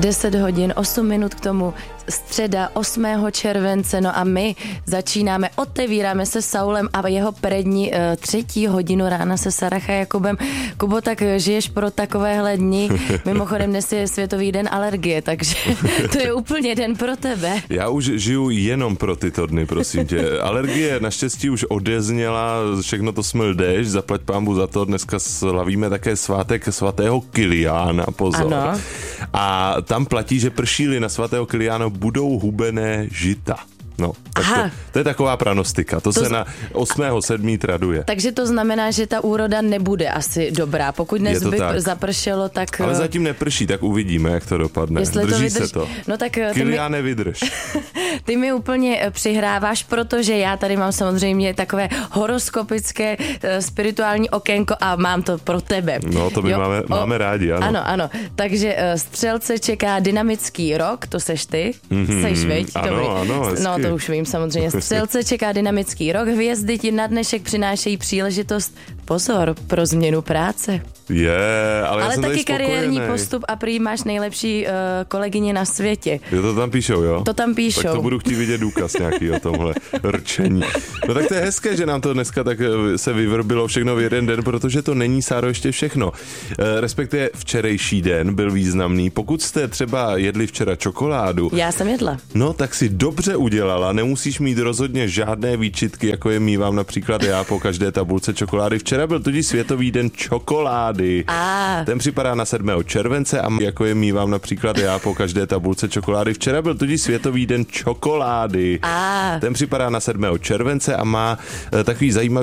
10 hodin, 8 minut k tomu, středa 8. července, no a my začínáme, otevíráme se Saulem a jeho prední 3. hodinu rána se Saracha Jakubem. Kubo, tak žiješ pro takovéhle dny, mimochodem dnes je Světový den alergie, takže to je úplně den pro tebe. Já už žiju jenom pro tyto dny, prosím tě. Alergie naštěstí už odezněla, všechno to smyl déšť, zaplať pánbu za to, dneska slavíme také svátek svatého Kiliána, pozor. Ano. A tam platí, že prší-li na svatého Kiliána budou hubené žita. No, tak to je taková pranostika. To se na 8.7. traduje. Takže to znamená, že ta úroda nebude asi dobrá. Pokud dnes by zapršelo, tak... Ale zatím neprší, tak uvidíme, jak to dopadne. Drží se to. No tak Kiliáne, vydrž. Ty mi úplně přihráváš, protože já tady mám samozřejmě takové horoskopické spirituální okénko a mám to pro tebe. No, to my máme rádi, ano. Ano. Takže Střelce čeká dynamický rok, to seš ty? Seš, veď? Ano, hezky. No, to už vím samozřejmě. Střelce čeká dynamický rok, hvězdy ti na dnešek přinášejí příležitost, pozor, pro změnu práce. Ale já jsem taky kariérní postup a prý máš nejlepší kolegyně na světě. Jo, to tam píšou, jo? To tam píšou. Tak to budu chtít vidět důkaz nějaký o tomhle rčení. No tak to je hezké, že nám to dneska tak se vyvrbilo všechno v jeden den, protože to není, Sáro, ještě všechno. Respektive včerejší den byl významný. Pokud jste třeba jedli včera čokoládu. Já jsem jedla. No, tak si dobře udělala, nemusíš mít rozhodně žádné výčitky, jako je mívám například já po každé tabulce čokolády. Včera byl totiž Světový den čokolády. Ten připadá na 7. července a jako je mívám například já po každé tabulce čokolády. Včera byl totiž Světový den čokolády. Ten připadá na 7. července a má takový zajímavý